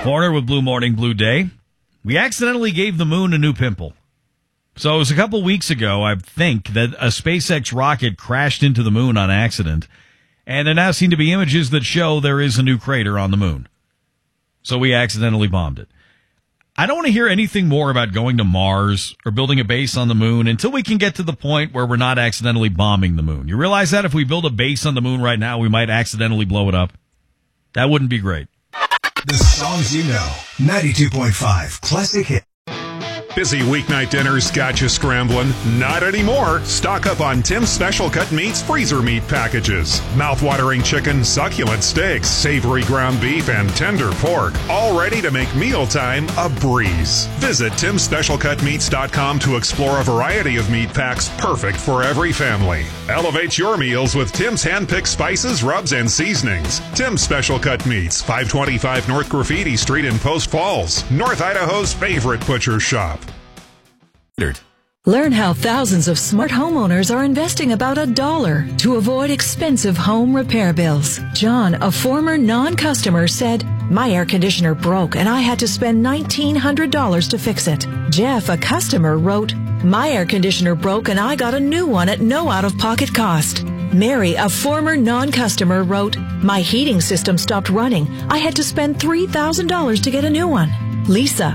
Corner with Blue Morning, Blue Day. We accidentally gave the moon a new pimple. So it was a couple weeks ago, I think, that a SpaceX rocket crashed into the moon on accident. And there now seem to be images that show there is a new crater on the moon. So we accidentally bombed it. I don't want to hear anything more about going to Mars or building a base on the moon until we can get to the point where we're not accidentally bombing the moon. You realize that if we build a base on the moon right now, we might accidentally blow it up? That wouldn't be great. The songs you know. 92.5 Classic Hit. Busy weeknight dinners got you scrambling? Not anymore. Stock up on Tim's Special Cut Meats freezer meat packages. Mouth-watering chicken, succulent steaks, savory ground beef, and tender pork. All ready to make mealtime a breeze. Visit Tim'sSpecialCutMeats.com to explore a variety of meat packs perfect for every family. Elevate your meals with Tim's hand-picked spices, rubs, and seasonings. Tim's Special Cut Meats, 525 North Graffiti Street in Post Falls, North Idaho's favorite butcher shop. Learn how thousands of smart homeowners are investing about $1 to avoid expensive home repair bills. John, a former non-customer, said, "My air conditioner broke and I had to spend $1,900 to fix it." Jeff, a customer, wrote, "My air conditioner broke and I got a new one at no out-of-pocket cost." Mary, a former non-customer, wrote, "My heating system stopped running. I had to spend $3,000 to get a new one." Lisa,